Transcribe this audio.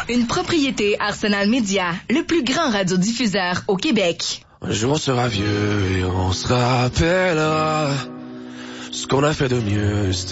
Une propriété Arsenal Média, le plus grand radiodiffuseur au Québec. Un jour on sera vieux et on se rappellera ce qu'on a fait de mieux.